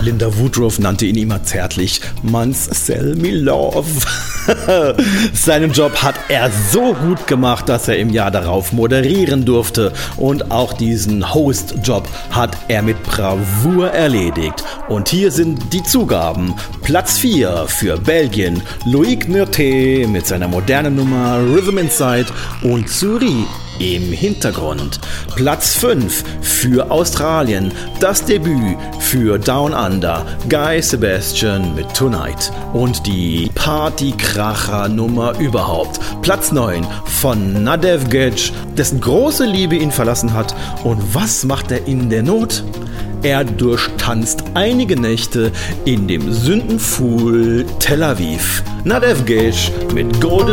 Linda Woodruff nannte ihn immer zärtlich Mansell Milove. Seinen Job hat er so gut gemacht, dass er im Jahr darauf moderieren durfte. Und auch diesen Host-Job hat er mit Bravour erledigt. Und hier sind die Zugaben. Platz 4 für Belgien, Loïc Murté mit seiner modernen Nummer Rhythm Inside und Souris im Hintergrund. Platz 5 für Australien, das Debüt für Down Under, Guy Sebastian mit Tonight und die Partykracher-Nummer überhaupt. Platz 9 von Nadev Gedge, dessen große Liebe ihn verlassen hat. Und was macht er in der Not? Er durchtanzt einige Nächte in dem Sündenpfuhl Tel Aviv. Nadev Gedge mit Golden